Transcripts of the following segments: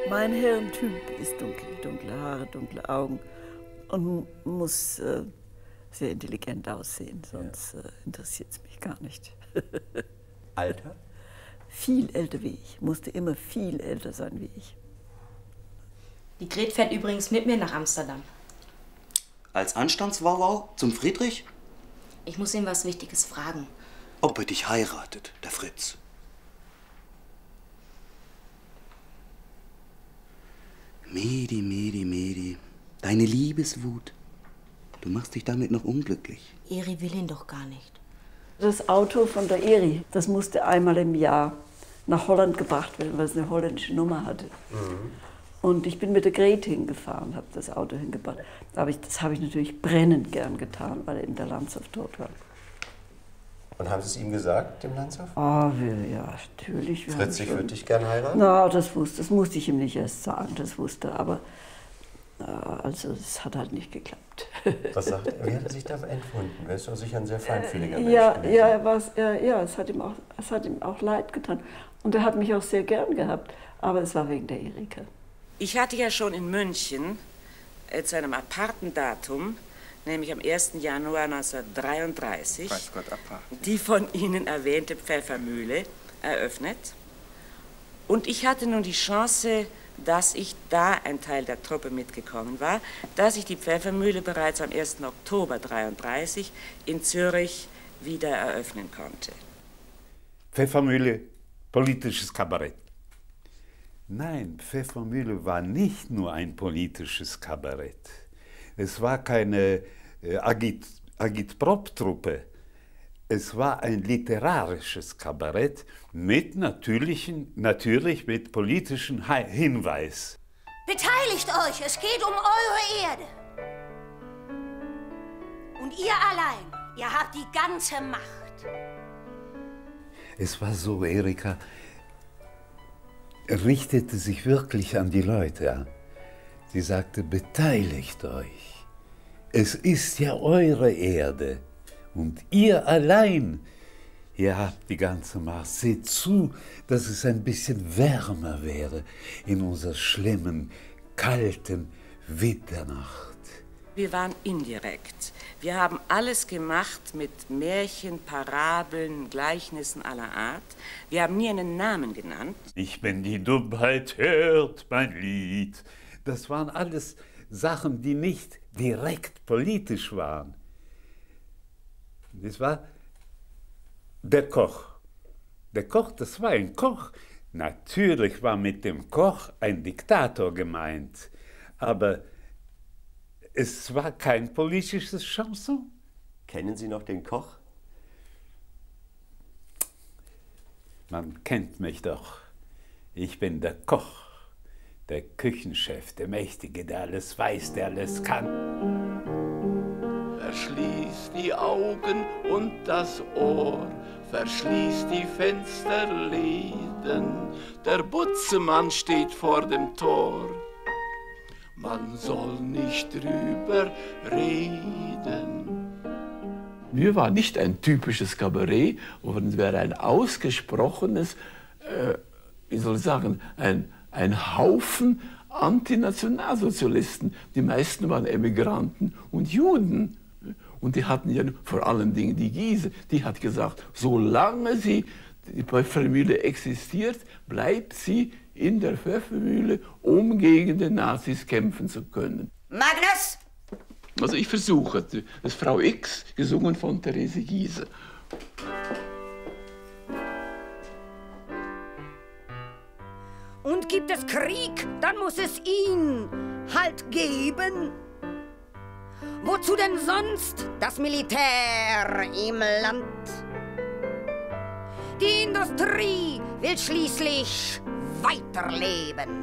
Mein Herrentyp ist dunkel, dunkle Haare, dunkle Augen und muss sehr intelligent aussehen, sonst interessiert es mich gar nicht. Alter? Viel älter wie ich, musste immer viel älter sein wie ich. Die Gret fährt übrigens mit mir nach Amsterdam. Als Anstandswauwau zum Friedrich? Ich muss ihm was Wichtiges fragen. Ob er dich heiratet, der Fritz. Medi, Medi, Medi, deine Liebeswut. Du machst dich damit noch unglücklich. Eri will ihn doch gar nicht. Das Auto von der Eri, das musste einmal im Jahr nach Holland gebracht werden, weil es eine holländische Nummer hatte. Und ich bin mit der Gret hingefahren, habe das Auto hingebracht. Aber das habe ich natürlich brennend gern getan, weil eben der Landshoff tot war. Und haben Sie es ihm gesagt, dem Landshoff? Ah, ja, natürlich. Fritz, ich würde dich gern heiraten? Na, das musste ich ihm nicht erst sagen, das wusste er. Aber also, es hat halt nicht geklappt. Was sagt er? Wie hat er sich da empfunden? Er ist doch sicher ein sehr feinfühliger Mensch. Es hat ihm auch leid getan. Und er hat mich auch sehr gern gehabt. Aber es war wegen der Erika. Ich hatte ja schon in München zu einem aparten Datum, nämlich am 1. Januar 1933, die von Ihnen erwähnte Pfeffermühle eröffnet. Und ich hatte nun die Chance, dass ich, da ein Teil der Truppe mitgekommen war, dass ich die Pfeffermühle bereits am 1. Oktober 1933 in Zürich wieder eröffnen konnte. Pfeffermühle, politisches Kabarett. Nein, Pfeffermühle war nicht nur ein politisches Kabarett. Es war keine Agitprop-Truppe. Es war ein literarisches Kabarett mit natürlich mit politischem Hinweis. Beteiligt euch, es geht um eure Erde. Und ihr allein, ihr habt die ganze Macht. Es war so, Erika richtete sich wirklich an die Leute an. Sie sagte, beteiligt euch. Es ist ja eure Erde. Und ihr allein, ihr habt die ganze Macht. Seht zu, dass es ein bisschen wärmer wäre in unserer schlimmen, kalten Winternacht. Wir waren indirekt. Wir haben alles gemacht mit Märchen, Parabeln, Gleichnissen aller Art. Wir haben nie einen Namen genannt. Ich bin die Dummheit, hört mein Lied. Das waren alles Sachen, die nicht direkt politisch waren. Das war der Koch. Der Koch, das war ein Koch. Natürlich war mit dem Koch ein Diktator gemeint, aber es war kein politisches Chanson. Kennen Sie noch den Koch? Man kennt mich doch. Ich bin der Koch, der Küchenchef, der Mächtige, der alles weiß, der alles kann. Verschließ die Augen und das Ohr, verschließ die Fensterläden, der Butzemann steht vor dem Tor. Man soll nicht drüber reden. Wir waren nicht ein typisches Kabarett, sondern es wäre ein ausgesprochenes, wie soll ich sagen, ein Haufen Antinationalsozialisten. Die meisten waren Emigranten und Juden. Und die hatten ja vor allen Dingen die Giese, die hat gesagt, solange die Pfeffermühle existiert, bleibt sie in der Pfeffermühle, um gegen die Nazis kämpfen zu können. Magnus! Also ich versuche, das ist Frau X, gesungen von Therese Giese. Und gibt es Krieg, dann muss es ihn halt geben. Wozu denn sonst das Militär im Land? Die Industrie will schließlich weiterleben.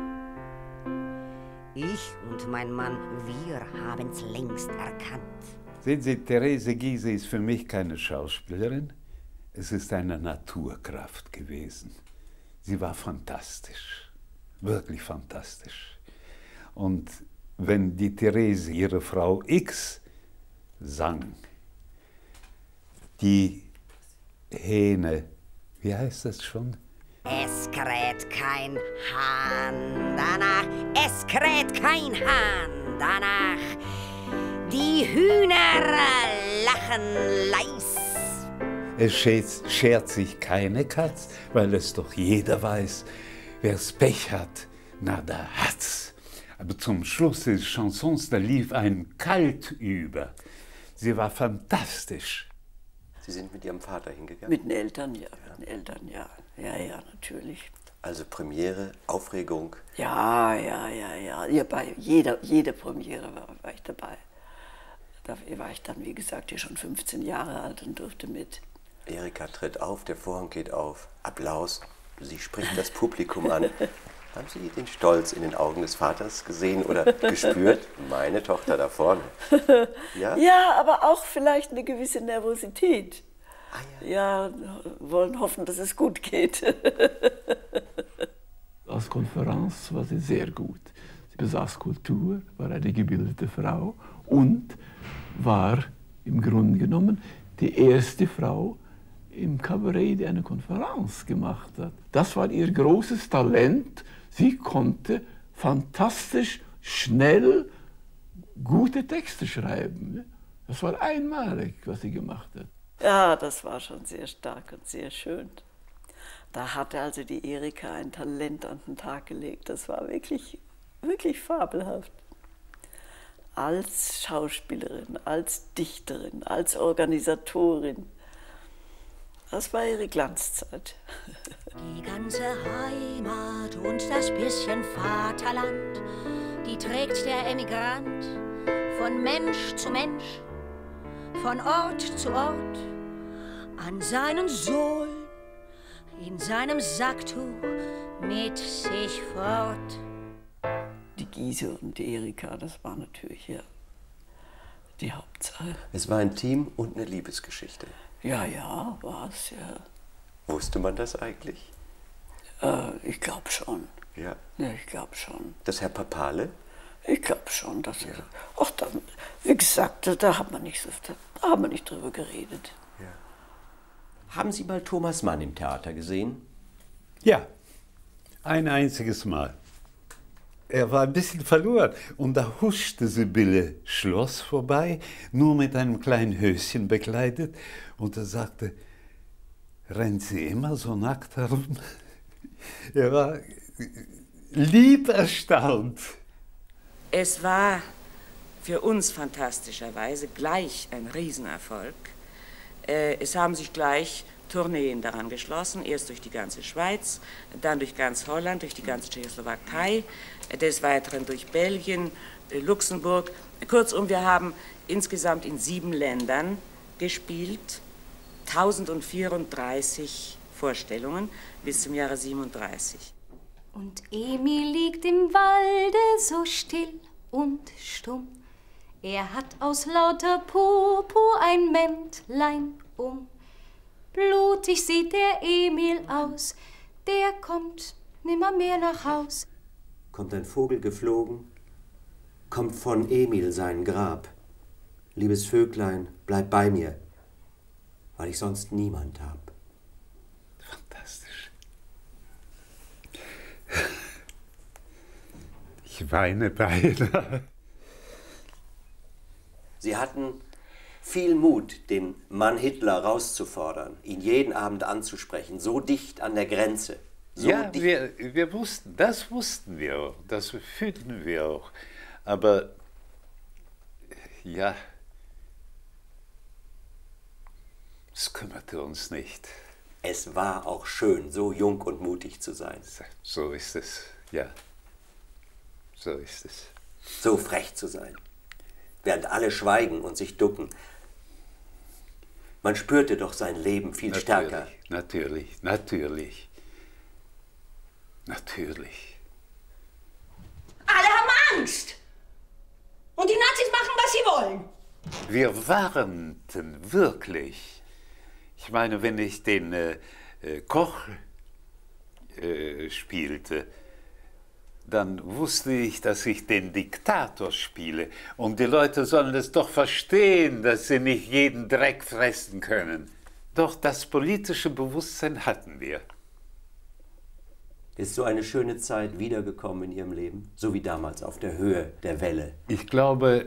Ich und mein Mann, wir haben's längst erkannt. Sehen Sie, Therese Giese ist für mich keine Schauspielerin. Es ist eine Naturkraft gewesen. Sie war fantastisch, wirklich fantastisch. Und wenn die Therese, ihre Frau X, sang, die Hähne, wie heißt das schon? Es kräht kein Hahn danach, es kräht kein Hahn danach. Die Hühner lachen leis. Es schert sich keine Katz, weil es doch jeder weiß, wer's Pech hat, na da hat's. Aber zum Schluss des Chansons, da lief ein Kalt über. Sie war fantastisch. Sie sind mit Ihrem Vater hingegangen? Mit den Eltern, ja. Mit den Eltern, ja. Ja, natürlich. Also Premiere, Aufregung? Ja. Bei jeder Premiere war ich dabei. Da war ich dann, wie gesagt, hier schon 15 Jahre alt und durfte mit. Erika tritt auf, der Vorhang geht auf, Applaus, sie spricht das Publikum an. Haben Sie den Stolz in den Augen des Vaters gesehen oder gespürt? Meine Tochter da vorne. Ja? Ja, aber auch vielleicht eine gewisse Nervosität. Ah, ja, wollen hoffen, dass es gut geht. Als Konferenz war sie sehr gut. Sie besaß Kultur, war eine gebildete Frau und war im Grunde genommen die erste Frau im Kabarett, die eine Konferenz gemacht hat. Das war ihr großes Talent. Sie konnte fantastisch, schnell, gute Texte schreiben. Das war einmalig, was sie gemacht hat. Ja, das war schon sehr stark und sehr schön. Da hatte also die Erika ein Talent an den Tag gelegt. Das war wirklich, wirklich fabelhaft. Als Schauspielerin, als Dichterin, als Organisatorin. Das war ihre Glanzzeit. Die ganze Heimat und das bisschen Vaterland, die trägt der Emigrant von Mensch zu Mensch, von Ort zu Ort, an seinen Sohlen, in seinem Sacktuch mit sich fort. Die Giese und die Erika, das war natürlich ja die Hauptsache. Es war ein Team und eine Liebesgeschichte. Ja, war es, ja. Wusste man das eigentlich? Ich glaube schon. Ja? Ja, ich glaube schon. Das Herr Papale? Ich glaube schon, dass ja. Ach, wie gesagt, da haben wir nicht drüber geredet. Ja. Haben Sie mal Thomas Mann im Theater gesehen? Ja, ein einziges Mal. Er war ein bisschen verloren und da huschte Sibylle Schloss vorbei, nur mit einem kleinen Höschen bekleidet, und er sagte, rennt sie immer so nackt herum? Er war lieb erstaunt. Es war für uns fantastischerweise gleich ein Riesenerfolg. Es haben sich gleich Tourneen daran geschlossen, erst durch die ganze Schweiz, dann durch ganz Holland, durch die ganze Tschechoslowakei, des Weiteren durch Belgien, Luxemburg. Kurzum, wir haben insgesamt in 7 Ländern gespielt, 1034 Vorstellungen bis zum Jahre 37. Und Emil liegt im Walde so still und stumm. Er hat aus lauter Purpur ein Mäntlein um. Blutig sieht der Emil aus, der kommt nimmermehr nach Haus. Kommt ein Vogel geflogen, kommt von Emil sein Grab. Liebes Vöglein, bleib bei mir, weil ich sonst niemand hab. Fantastisch. Ich weine beinahe. Sie hatten viel Mut, den Mann Hitler rauszufordern, ihn jeden Abend anzusprechen, so dicht an der Grenze. So ja, dicht. wir wussten, das wussten wir auch, das fühlten wir auch. Aber ja, es kümmerte uns nicht. Es war auch schön, so jung und mutig zu sein. So ist es, ja. So ist es. So frech zu sein, während alle schweigen und sich ducken. Man spürte doch sein Leben viel stärker. Natürlich. Alle haben Angst. Und die Nazis machen, was sie wollen. Wir warnten wirklich. Ich meine, wenn ich den Koch spielte, dann wusste ich, dass ich den Diktator spiele. Und die Leute sollen es doch verstehen, dass sie nicht jeden Dreck fressen können. Doch das politische Bewusstsein hatten wir. Ist so eine schöne Zeit wiedergekommen in Ihrem Leben? So wie damals auf der Höhe der Welle? Ich glaube,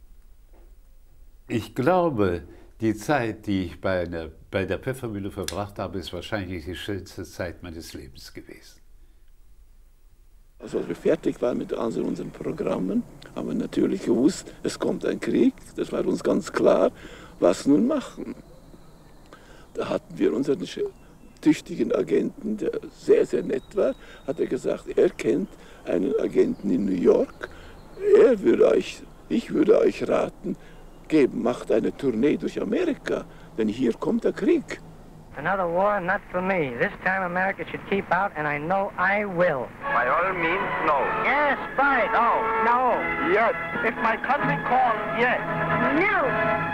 die Zeit, die ich bei der Pfeffermühle verbracht habe, ist wahrscheinlich die schönste Zeit meines Lebens gewesen. Also als wir fertig waren mit unseren Programmen, haben wir natürlich gewusst, es kommt ein Krieg. Das war uns ganz klar. Was nun machen? Da hatten wir unseren tüchtigen Agenten, der sehr, sehr nett war, hat er gesagt, er kennt einen Agenten in New York. Ich würde euch raten, macht eine Tournee durch Amerika, denn hier kommt der Krieg. Another war, not for me. This time America should keep out, and I know I will. By all means, no. Yes, right. No. No. Yes. If my country calls, yes. No.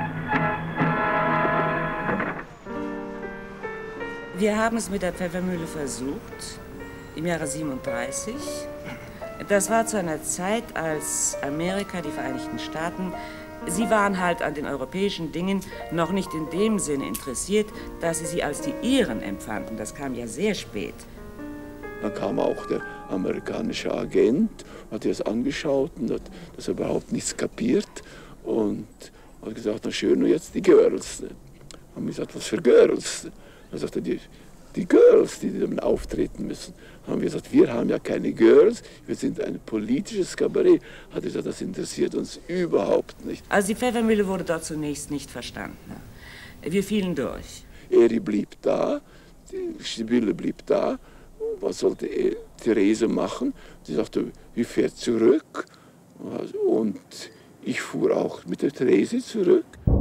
Wir haben es mit der Pfeffermühle versucht, im Jahre 37. Das war zu einer Zeit, als Amerika, die Vereinigten Staaten, sie waren halt an den europäischen Dingen noch nicht in dem Sinne interessiert, dass sie als die ihren empfanden. Das kam ja sehr spät. Dann kam auch der amerikanische Agent, hat das angeschaut und hat das überhaupt nichts kapiert und hat gesagt, na schön, und jetzt die Girls. Haben wir gesagt, was für Girls? Dann sagte er, die Girls, die dann auftreten müssen. Haben wir gesagt, wir haben ja keine Girls, wir sind ein politisches Kabarett. Hat er gesagt, das interessiert uns überhaupt nicht. Also die Pfeffermühle wurde dort zunächst nicht verstanden. Wir fielen durch. Eri blieb da, die Sibylle blieb da. Was sollte Therese machen? Sie sagte, wir fährt zurück. Und ich fuhr auch mit der Therese zurück.